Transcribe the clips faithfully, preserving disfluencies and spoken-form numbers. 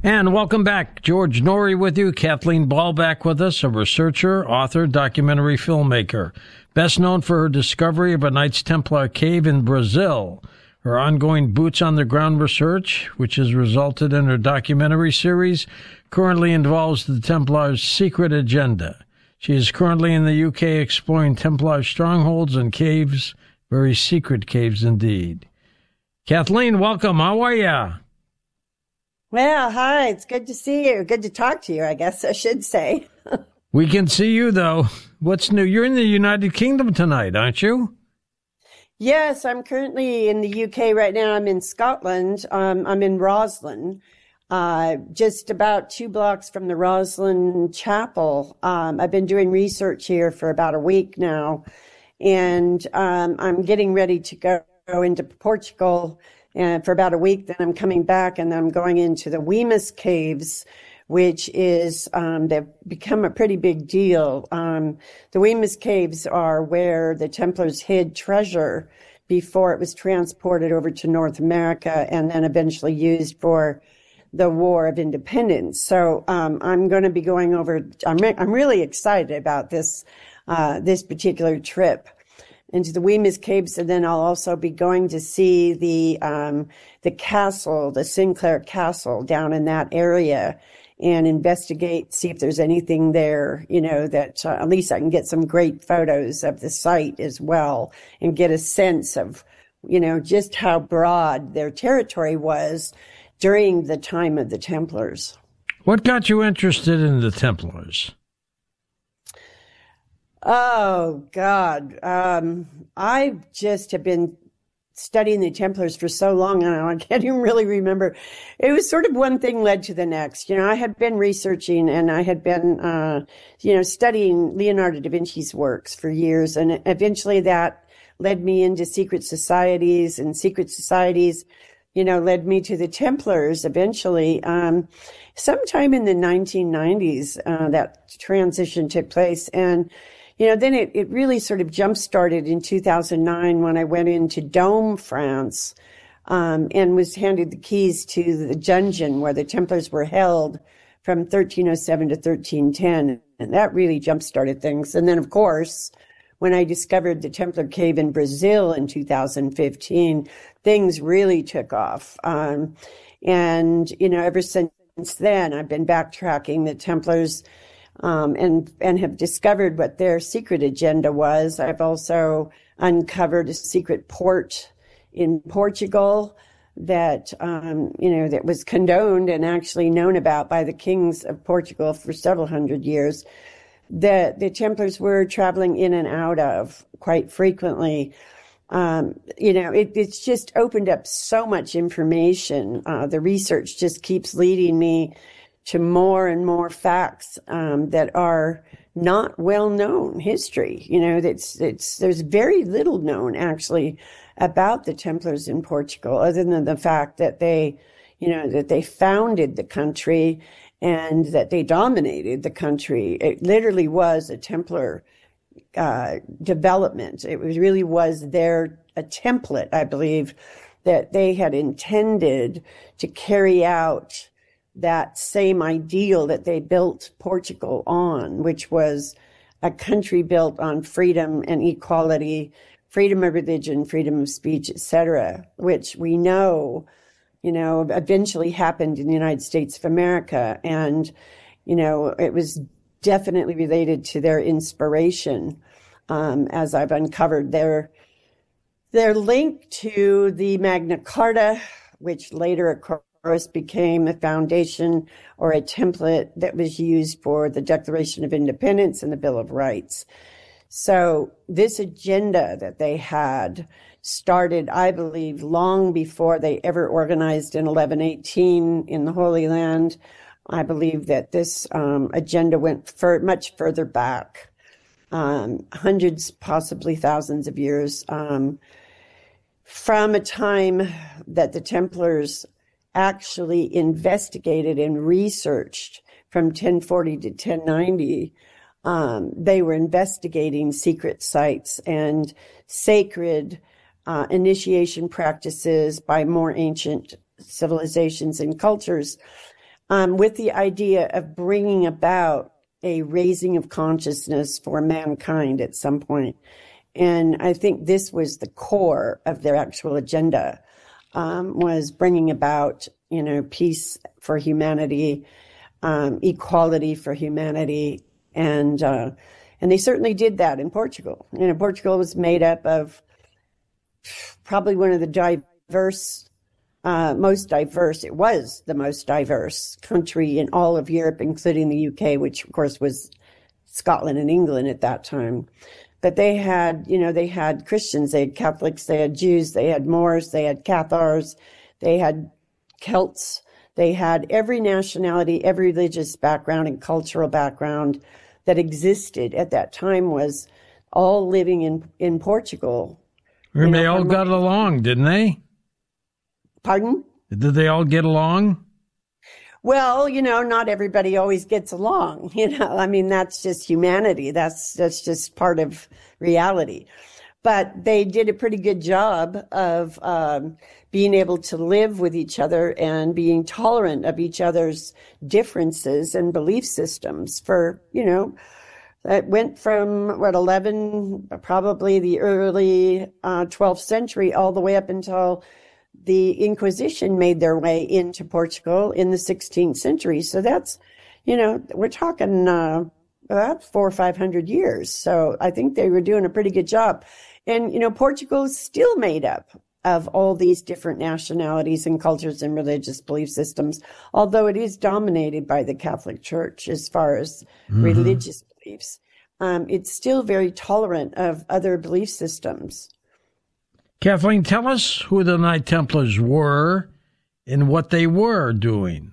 And welcome back. George Noory with you. Kathleen Ball back with us, a researcher, author, documentary filmmaker. Best known for her discovery of a Knights Templar cave in Brazil. Her ongoing boots-on-the-ground research, which has resulted in her documentary series, currently involves the Templars' secret agenda. She is currently in the U K exploring Templar strongholds and caves, very secret caves indeed. Kathleen, welcome. How are you? Well, hi. It's good to see you. Good to talk to you, I guess I should say. We can see you, though. What's new? You're in the United Kingdom tonight, aren't you? Yes, I'm currently in the U K right now. I'm in Scotland. Um, I'm in Roslin, uh, just about two blocks from the Roslin Chapel. Um, I've been doing research here for about a week now, and um, I'm getting ready to go, go into Portugal uh, for about a week. Then I'm coming back, and then I'm going into the Wemyss Caves, which is, um, they've become a pretty big deal. Um, the Wemyss Caves are where the Templars hid treasure before it was transported over to North America and then eventually used for the War of Independence. So, um, I'm going to be going over, I'm, re- I'm really excited about this, uh, this particular trip into the Wemyss Caves, and then I'll also be going to see the, um, the castle, the Sinclair Castle down in that area, and investigate, see if there's anything there, you know, that uh, at least I can get some great photos of the site as well and get a sense of, you know, just how broad their territory was during the time of the Templars. What got you interested in the Templars? Oh, God. Um, I just have been studying the Templars for so long now, I can't even really remember. It was sort of one thing led to the next. You know, I had been researching and I had been, uh, you know, studying Leonardo da Vinci's works for years. And eventually that led me into secret societies, and secret societies, you know, led me to the Templars eventually. Um, sometime in the nineteen nineties, uh, that transition took place. And You know, then it, it really sort of jump-started in two thousand nine when I went into Dome, France, um, and was handed the keys to the dungeon where the Templars were held from thirteen oh seven to thirteen ten. And that really jump-started things. And then, of course, when I discovered the Templar cave in Brazil in two thousand fifteen, things really took off. Um, and, you know, ever since then, I've been backtracking the Templars Um, and, and have discovered what their secret agenda was. I've also uncovered a secret port in Portugal that, um, you know, that was condoned and actually known about by the kings of Portugal for several hundred years, that the Templars were traveling in and out of quite frequently. Um, you know, it, it's just opened up so much information. Uh, the research just keeps leading me to more and more facts um, that are not well known history. You know, it's it's there's very little known actually about the Templars in Portugal, other than the fact that they, you know, that they founded the country and that they dominated the country. It literally was a Templar uh, development. It was really was their a template, I believe, that they had intended to carry out that same ideal that they built Portugal on, which was a country built on freedom and equality, freedom of religion, freedom of speech, et cetera, which we know, you know, eventually happened in the United States of America. And, you know, it was definitely related to their inspiration, um, as I've uncovered their, their link to the Magna Carta, which later, of course, became a foundation or a template that was used for the Declaration of Independence and the Bill of Rights. So this agenda that they had started, I believe, long before they ever organized in eleven eighteen in the Holy Land. I believe that this um, agenda went for much further back, um, hundreds, possibly thousands of years, um, from a time that the Templars actually investigated and researched from ten forty to ten ninety. Um, they were investigating secret sites and sacred uh, initiation practices by more ancient civilizations and cultures. um, with the idea of bringing about a raising of consciousness for mankind at some point. And I think this was the core of their actual agenda, um, was bringing about, you know, peace for humanity, um, equality for humanity. And, uh, and they certainly did that in Portugal. You know, Portugal was made up of probably one of the diverse, uh, most diverse, it was the most diverse country in all of Europe, including the U K, which of course was Scotland and England at that time. But they had, you know, they had Christians, they had Catholics, they had Jews, they had Moors, they had Cathars, they had Celts, they had every nationality, every religious background and cultural background that existed at that time was all living in, in Portugal. And they all got along, didn't they? Pardon? Did they all get along? Well, you know, not everybody always gets along. You know, I mean, that's just humanity. That's that's just part of reality. But they did a pretty good job of um, being able to live with each other and being tolerant of each other's differences and belief systems for, you know, it went from, what, eleven, probably the early uh, twelfth century, all the way up until the Inquisition made their way into Portugal in the sixteenth century. So that's, you know, we're talking uh, about four or five hundred years. So I think they were doing a pretty good job. And, you know, Portugal is still made up of all these different nationalities and cultures and religious belief systems, although it is dominated by the Catholic Church as far as mm-hmm. religious beliefs. Um, it's still very tolerant of other belief systems. Kathleen, tell us who the Knight Templars were and what they were doing.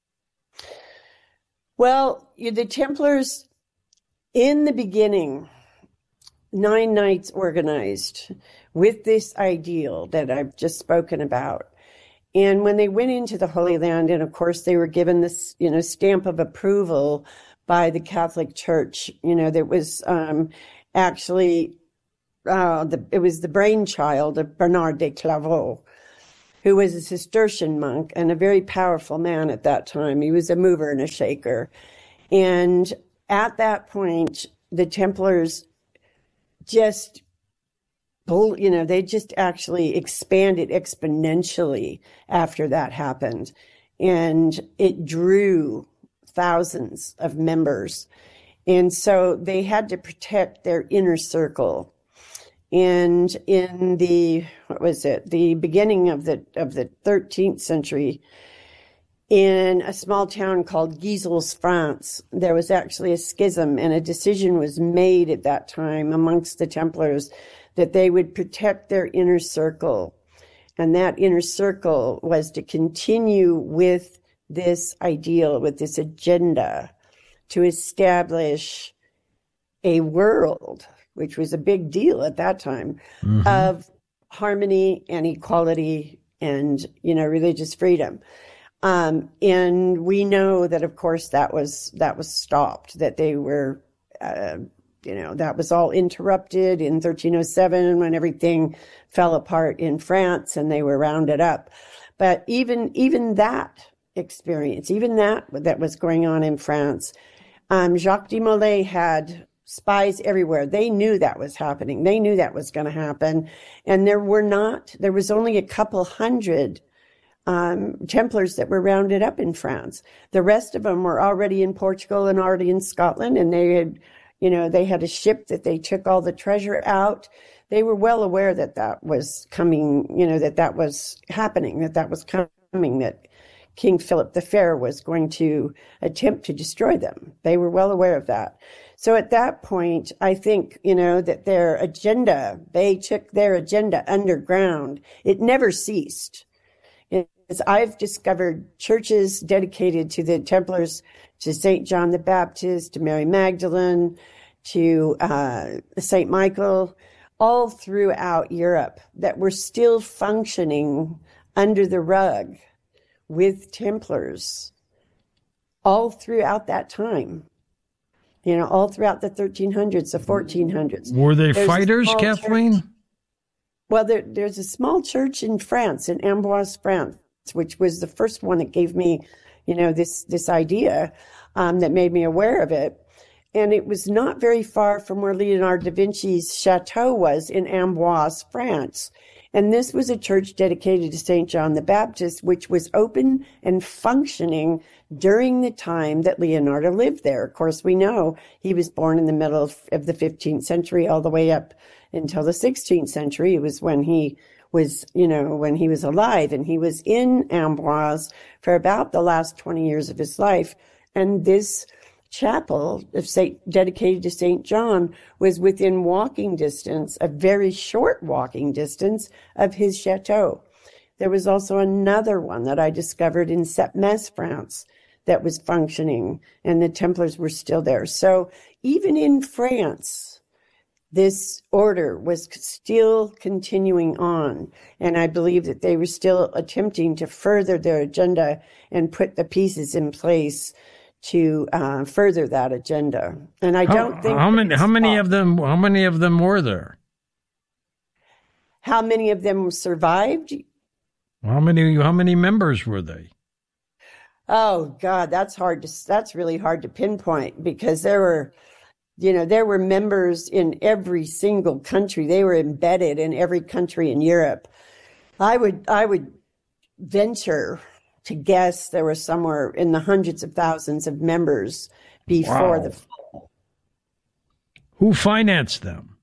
Well, the Templars, in the beginning, nine knights organized with this ideal that I've just spoken about. And when they went into the Holy Land, and of course they were given this, you know, stamp of approval by the Catholic Church, you know, that was um, actually... Uh, the, it was the brainchild of Bernard de Clairvaux, who was a Cistercian monk and a very powerful man at that time. He was a mover and a shaker. And at that point, the Templars just, you know, they just actually expanded exponentially after that happened. And it drew thousands of members. And so they had to protect their inner circle. And in the, what was it, the beginning of the of the thirteenth century, in a small town called Gisels, France, there was actually a schism, and a decision was made at that time amongst the Templars that they would protect their inner circle. And that inner circle was to continue with this ideal, with this agenda, to establish a world, which was a big deal at that time, mm-hmm. of harmony and equality and, you know, religious freedom. Um, and we know that, of course, that was, that was stopped, that they were, uh, you know, that was all interrupted in thirteen oh seven when everything fell apart in France and they were rounded up. But even, even that experience, even that, that was going on in France, um, Jacques de Molay had spies everywhere. They knew that was happening. They knew that was going to happen. And there were not, there was only a couple hundred um, Templars that were rounded up in France. The rest of them were already in Portugal and already in Scotland. And they had, you know, they had a ship that they took all the treasure out. They were well aware that that was coming, you know, that that was happening, that that was coming, that King Philip the Fair was going to attempt to destroy them. They were well aware of that. So at that point, I think, you know, that their agenda, they took their agenda underground. It never ceased. As I've discovered churches dedicated to the Templars, to Saint John the Baptist, to Mary Magdalene, to uh, Saint Michael, all throughout Europe that were still functioning under the rug with Templars all throughout that time. You know, all throughout the thirteen hundreds, the fourteen hundreds. Were they there's fighters, Kathleen? Church. Well, there, there's a small church in France, in Amboise, France, which was the first one that gave me, you know, this, this idea um, that made me aware of it. And it was not very far from where Leonardo da Vinci's chateau was in Amboise, France. And this was a church dedicated to Saint John the Baptist, which was open and functioning during the time that Leonardo lived there. Of course, we know he was born in the middle of, of the fifteenth century all the way up until the sixteenth century. It was when he was, you know, when he was alive, and he was in Amboise for about the last twenty years of his life. And this chapel of Saint, dedicated to Saint John was within walking distance, a very short walking distance of his chateau. There was also another one that I discovered in Sepmes, France, that was functioning, and the Templars were still there. So even in France, this order was still continuing on, and I believe that they were still attempting to further their agenda and put the pieces in place to uh, further that agenda. And I don't how, think how many how many of them how many of them were there? How many of them survived? How many how many members were they? Oh God, that's hard to that's really hard to pinpoint, because there were, you know, there were members in every single country. They were embedded in every country in Europe. I would I would venture to guess there were somewhere in the hundreds of thousands of members before wow. the fall. Who financed them?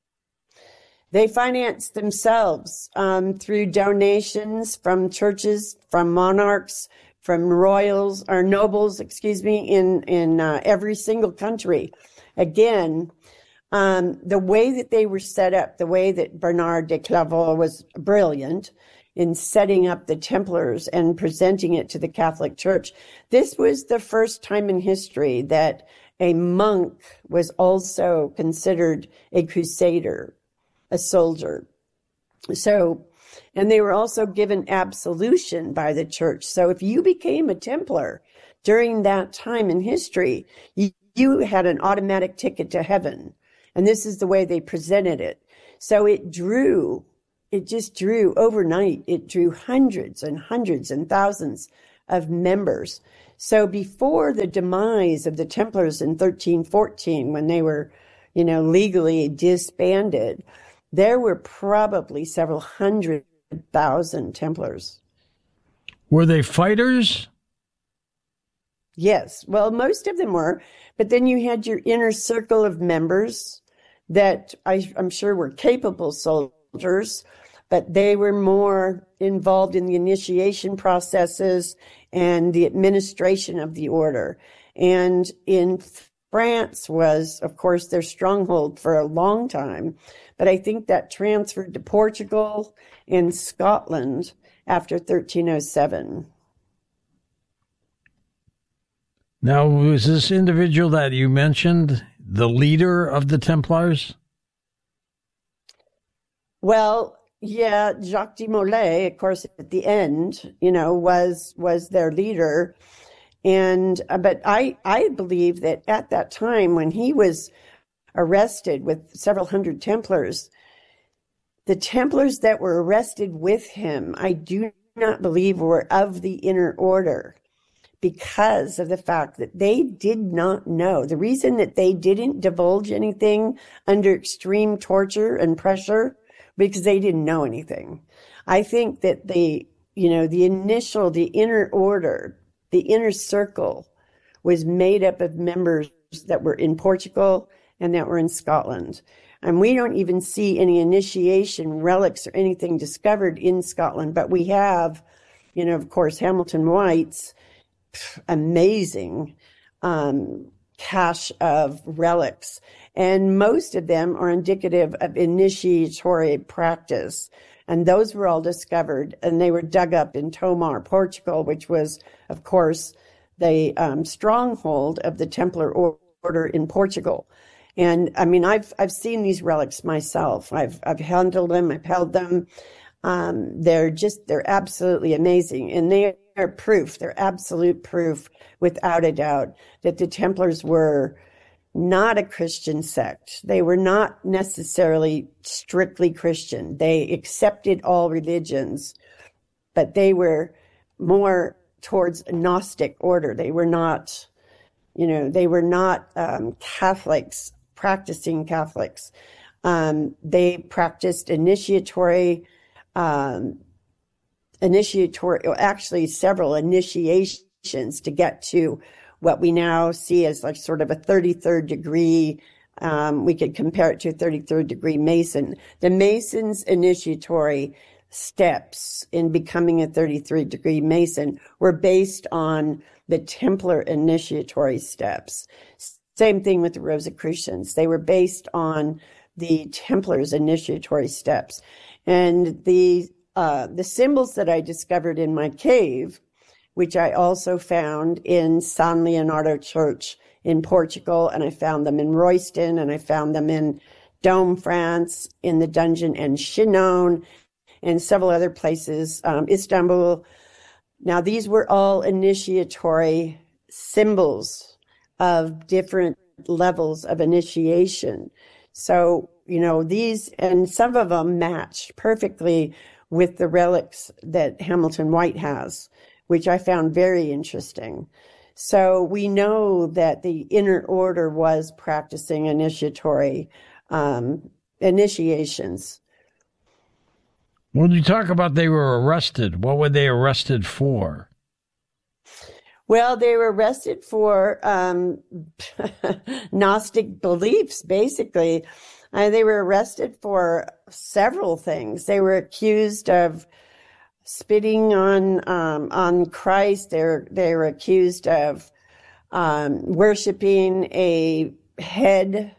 They financed themselves um, through donations from churches, from monarchs, from royals or nobles, excuse me, in in uh, every single country. Again, um, the way that they were set up, the way that Bernard de Clairvaux was brilliant in setting up the Templars and presenting it to the Catholic Church. This was the first time in history that a monk was also considered a crusader, a soldier. So, and they were also given absolution by the church. So if you became a Templar during that time in history, you, you had an automatic ticket to heaven. And this is the way they presented it. So it drew It just drew overnight, it drew hundreds and hundreds and thousands of members. So before the demise of the Templars in thirteen fourteen, when they were, you know, legally disbanded, there were probably several hundred thousand Templars. Were they fighters? Yes. Well, most of them were. But then you had your inner circle of members that I, I'm sure were capable soldiers, but they were more involved in the initiation processes and the administration of the order. And in France was, of course, their stronghold for a long time. But I think that transferred to Portugal and Scotland after thirteen oh seven. Now, was this individual that you mentioned the leader of the Templars? Well, yeah, Jacques de Molay, of course, at the end, you know, was was their leader. And uh, but I I believe that at that time when he was arrested with several hundred Templars, the Templars that were arrested with him, I do not believe were of the inner order, because of the fact that they did not know. The reason that they didn't divulge anything under extreme torture and pressure, because they didn't know anything. I think that the, you know, the initial, the inner order, the inner circle was made up of members that were in Portugal and that were in Scotland. And we don't even see any initiation relics or anything discovered in Scotland, but we have, you know, of course, Hamilton White's amazing um, cache of relics. And most of them are indicative of initiatory practice. And those were all discovered, and they were dug up in Tomar, Portugal, which was, of course, the um, stronghold of the Templar order in Portugal. And I mean, I've I've seen these relics myself. I've I've handled them. I've held them. Um, they're just they're absolutely amazing, and they are proof. They're absolute proof, without a doubt, that the Templars were not a Christian sect. They were not necessarily strictly Christian. They accepted all religions, but they were more towards a Gnostic order. They were not, you know, they were not um, Catholics, practicing Catholics. Um, they practiced initiatory, um, initiatory, actually several initiations to get to what we now see as like sort of a thirty-third degree. Um, we could compare it to a thirty-third degree Mason. The Mason's initiatory steps in becoming a thirty-third degree Mason were based on the Templar initiatory steps. Same thing with the Rosicrucians. They were based on the Templars initiatory steps. And the uh, the symbols that I discovered in my cave, which I also found in San Leonardo Church in Portugal, and I found them in Royston, and I found them in Dome, France, in the dungeon, and Chinon, and several other places, um, Istanbul. Now, these were all initiatory symbols of different levels of initiation. So, you know, these, and some of them matched perfectly with the relics that Hamilton White has, which I found very interesting. So we know that the inner order was practicing initiatory um, initiations. When you talk about they were arrested, what were they arrested for? Well, they were arrested for um, Gnostic beliefs, basically. Uh, they were arrested for several things. They were accused of spitting on um, on Christ. They were, they were accused of um, worshiping a head.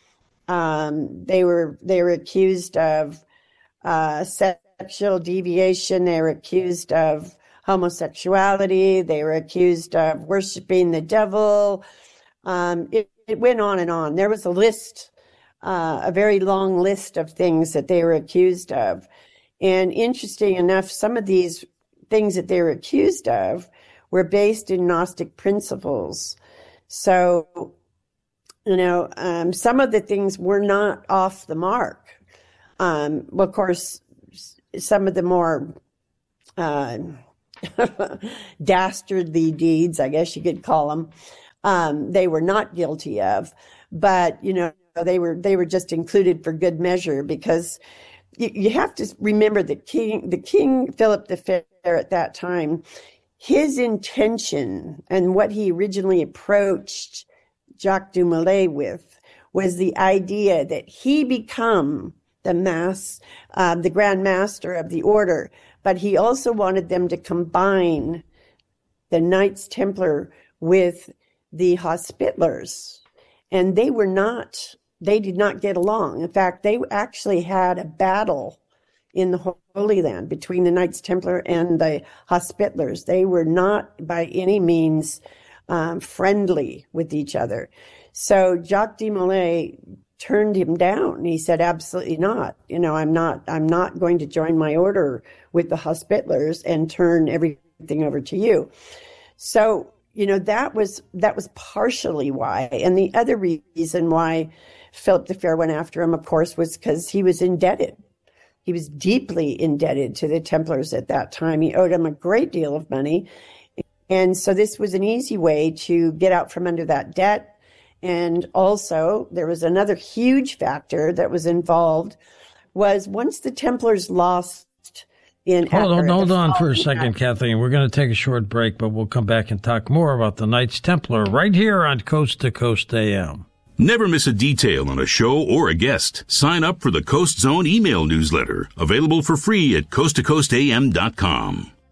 Um, they were they were accused of uh, sexual deviation. They were accused of homosexuality. They were accused of worshiping the devil. Um, it, it went on and on. There was a list, uh, a very long list of things that they were accused of. And interesting enough, some of these things that they were accused of were based in Gnostic principles. So, you know, um, some of the things were not off the mark. Um, well, of course, some of the more uh, dastardly deeds, I guess you could call them, um, they were not guilty of. But, you know, they were they were just included for good measure, because you, you have to remember that King, the King Philip the Fair at that time, his intention and what he originally approached Jacques du Molay with was the idea that he become the mass, uh, the Grand Master of the order, but he also wanted them to combine the Knights Templar with the Hospitallers, and they were not. They did not get along. In fact, they actually had a battle in the Holy Land between the Knights Templar and the Hospitallers. They were not by any means um, friendly with each other. So Jacques de Molay turned him down. He said, absolutely not. You know, I'm not, I'm not going to join my order with the Hospitallers and turn everything over to you. So, you know, that was, that was partially why. And the other reason why Philip the Fair went after him, of course, was because he was indebted. He was deeply indebted to the Templars at that time. He owed them a great deal of money. And so this was an easy way to get out from under that debt. And also, there was another huge factor that was involved, was once the Templars lost in... Hold on, hold on for a second, Kathleen. We're going to take a short break, but we'll come back and talk more about the Knights Templar right here on Coast to Coast A M. Never miss a detail on a show or a guest. Sign up for the Coast Zone email newsletter, available for free at coast to coast a m dot com.